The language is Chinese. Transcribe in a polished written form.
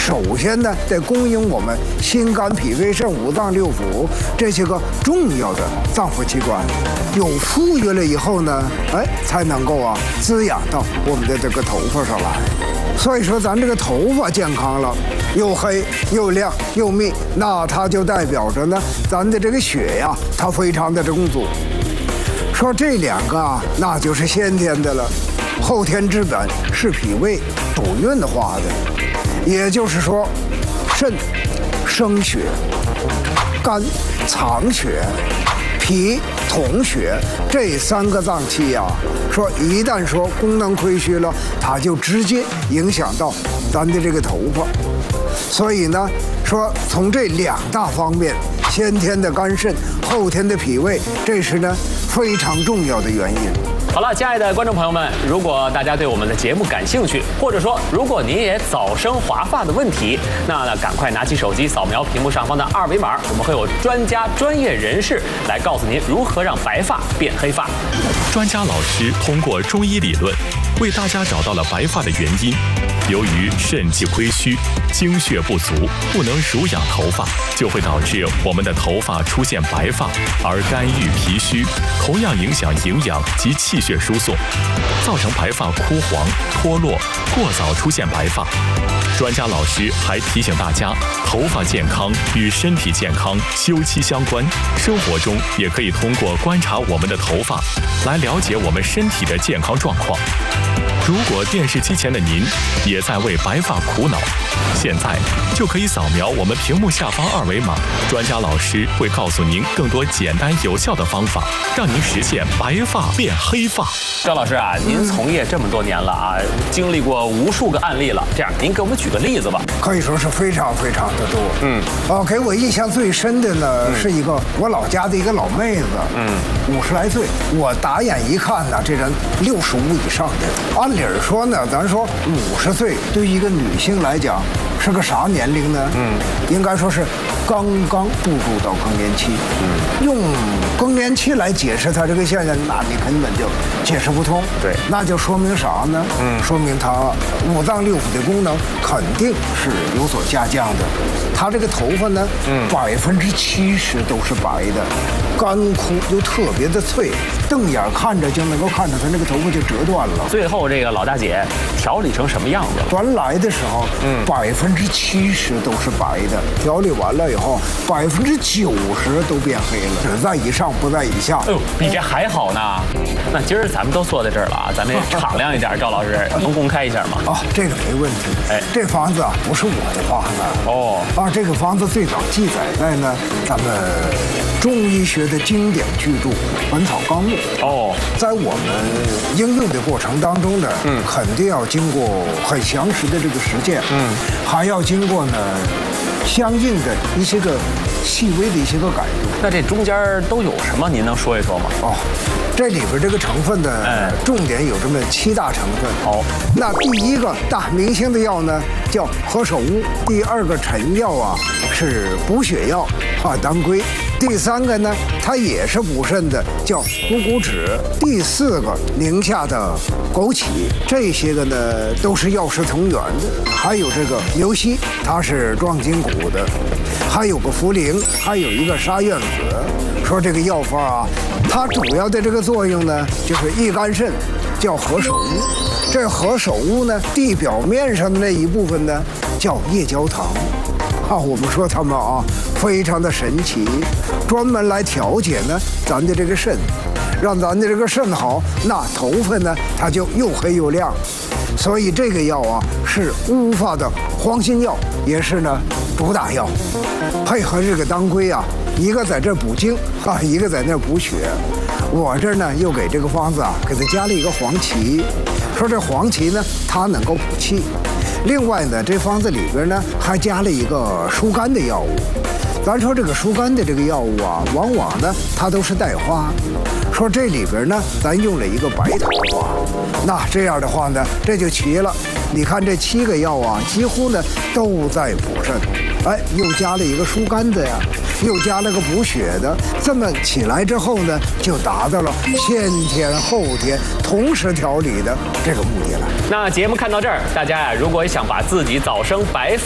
首先呢，得供应我们心肝脾肺肾五脏六腑这些个重要的脏腑器官，有富裕了以后呢，才能够滋养到我们的这个头发上来。所以说，咱这个头发健康了，又黑又亮又密，那它就代表着呢，咱的这个血呀，它非常的充足。说这两个那就是先天的了，后天之本是脾胃主运化的，也就是说，肾生血，肝藏血，脾统血，这3个脏器呀，说一旦说功能亏虚了，它就直接影响到咱的这个头发。所以呢，说从这2大方面，先天的肝肾，后天的脾胃，这是呢非常重要的原因。 好了，亲爱的观众朋友们，如果大家对我们的节目感兴趣，或者说如果您也早生华发的问题，那赶快拿起手机扫描屏幕上方的2维码，我们会有专家专业人士来告诉您如何让白发变黑发。 专家老师通过中医理论为大家找到了白发的原因。由于肾气亏虚，精血不足，不能濡养头发，就会导致我们的头发出现白发，而肝郁脾虚，同样影响营养及气血输送，造成白发枯黄、脱落，过早出现白发。专家老师还提醒大家，头发健康与身体健康休戚相关，生活中也可以通过观察我们的头发，来了解我们身体的健康状况。如果电视机前的您也在为白发苦恼，现在就可以扫描我们屏幕下方2维码，专家老师会告诉您更多简单有效的方法，让您实现白发变黑发。 赵老师啊，您从业这么多年了啊，经历过无数个案例了，这样您给我们举个例子吧。 可以说是非常非常的多。给我印象最深的呢，是一个我老家的一个老妹子，50来岁，我打眼一看呢，这人65以上的。按理说呢，咱说50岁对于一个女性来讲是个啥年龄呢？应该说是刚刚步入到更年期。用更年期来解释它这个现象，那你根本就解释不通。对，那就说明啥呢？说明它五脏六腑的功能肯定是有所下降的。它这个头发呢，70%都是白的，干枯又特别的脆，瞪眼看着就能够看着它那个头发就折断了。 最后这个老大姐调理成什么样子了？ 原来的时候，70%都是白的，调理完了以后，90%都变黑了，只在以上不在以下。 哎呦，比这还好呢。那今儿咱们都坐在这儿了啊，咱们敞亮一点，赵老师能公开一下吗？ 这个没问题。这房子不是我的房子。这个房子最早记载在呢咱们中医学的经典巨著《本草纲目》。在我们应用的过程当中呢，肯定要经过很详实的这个实践，还要经过呢相应的一些个细微的一些个改动。 那这中间都有什么？您能说一说吗？ 这里边这个成分呢，重点有这么7大成分。那第一个大明星的药呢叫何首乌，第2个臣药是补血药当归，第3个呢它也是补肾的，叫虎骨脂，第4个宁夏的枸杞，这些个呢都是药食同源的。还有这个牛膝，它是壮筋骨的，还有个茯苓，还有一个沙苑子。说这个药方它主要的这个作用呢，就是益肝肾，叫何首乌。这何首乌呢，地表面上的那一部分呢，叫夜交糖。我们说它们非常的神奇，专门来调节呢咱的这个肾，让咱的这个肾好，那头发呢它就又黑又亮。所以这个药是乌发的黄心药，也是呢主打药。配合这个当归一个在这补精一个在那补血。我这呢又给这个方子给它加了一个黄芪，说这黄芪呢它能够补气。另外呢，这方子里边呢还加了一个疏肝的药物。咱说这个疏肝的这个药物往往呢它都是带花。说这里边呢咱用了一个白桃花，那这样的话呢这就齐了。你看这7个药几乎呢都在补肾，又加了一个疏肝的呀，又加了个补血的，这么起来之后呢，就达到了先天后天同时调理的这个目的了。 那节目看到这儿，大家如果想把自己早生白